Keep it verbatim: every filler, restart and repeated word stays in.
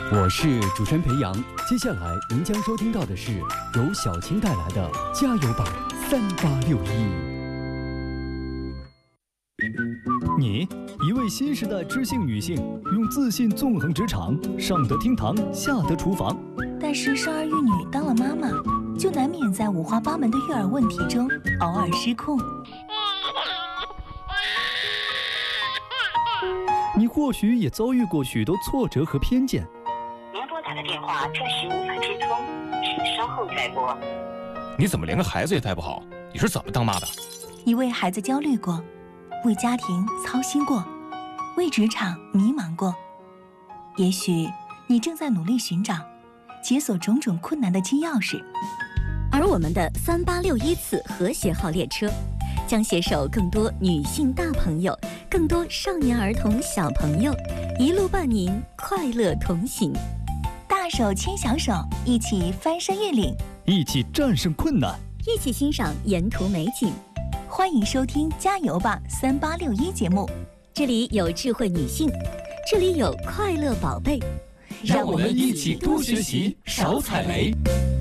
我是主持人裴阳，接下来您将收听到的是由小青带来的加油吧三八六一。 你，一位新时代知性女性，用自信纵横职场，上得厅堂，下得厨房。 但是生儿育女当了妈妈，就难免在五花八门的育儿问题中偶尔失控。 你或许也遭遇过许多挫折和偏见。 您拨打的电话暂时无法接通，请稍后再拨。 你怎么连个孩子也带不好？你是怎么当妈的？ 你为孩子焦虑过，为家庭操心过，为职场迷茫过。也许你正在努力寻找解锁种种困难的金钥匙。 而我们的三八六一次和谐号列车，将携手更多女性大朋友，更多少年儿童小朋友，一路伴您快乐同行。 大手牵小手，一起翻山越岭， 一起战胜困难， 一起欣赏沿途美景。 欢迎收听《加油吧三八六一》节目， 这里有智慧女性，这里有快乐宝贝， 让我们一起多学习，少踩雷。